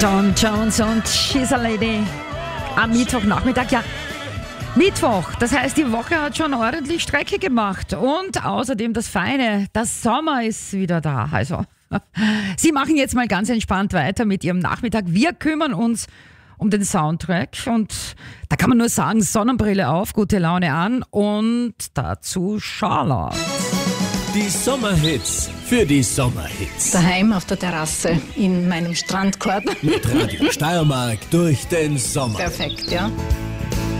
John Jones und She's a Lady am Mittwochnachmittag. Ja, Mittwoch, das heißt, die Woche hat schon ordentlich Strecke gemacht. Und außerdem das Feine, der Sommer ist wieder da. Also, Sie machen jetzt mal ganz entspannt weiter mit Ihrem Nachmittag. Wir kümmern uns um den Soundtrack und da kann man nur sagen, Sonnenbrille auf, gute Laune an und dazu Schala. Die Sommerhits für die Sommerhits. Daheim auf der Terrasse in meinem Strandkorb. Mit Radio Steiermark durch den Sommer. Perfekt, ja.